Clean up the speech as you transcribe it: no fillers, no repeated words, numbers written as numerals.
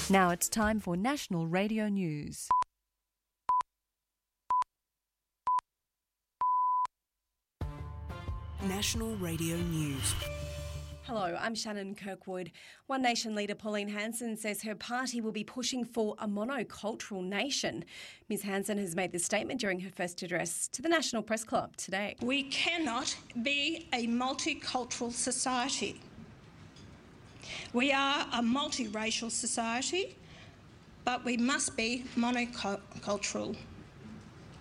Now it's time for National Radio News. National Radio News. Hello, I'm Shannon Kirkwood. One Nation leader Pauline Hanson says her party will be pushing for a monocultural nation. Ms Hanson has made this statement during her first address to the National Press Club today. We cannot be a multicultural society. We are a multiracial society, but we must be monocultural.